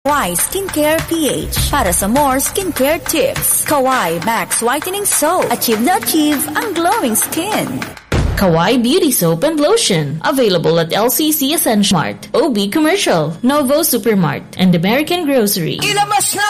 Kawai Skincare PH para sa more skincare tips. Kawai Max Whitening Soap. Achieve na achieve ang glowing skin. Kawai Beauty Soap and Lotion. Available at LCC Essential Mart, OB Commercial, Novo Supermart, and American Grocery. Ilabas na